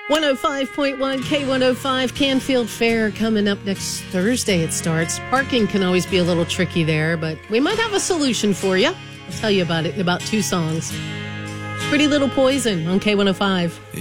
105.1 K105 Canfield Fair coming up next Thursday. It starts. Parking can always be a little tricky there, but we might have a solution for you. I'll tell you about it in about 2 songs. Pretty Little Poison on K105.